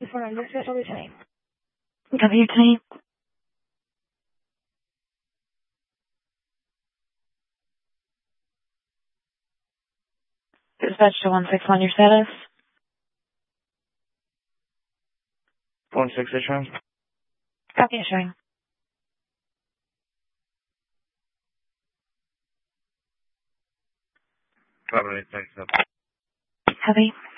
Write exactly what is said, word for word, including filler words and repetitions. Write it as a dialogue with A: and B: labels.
A: four nine six, W ten eight.
B: W ten eight. Dispatch to one six one, your status?
C: one six issuing.
B: Copy issuing.
C: Copy, thanks.
B: Heavy.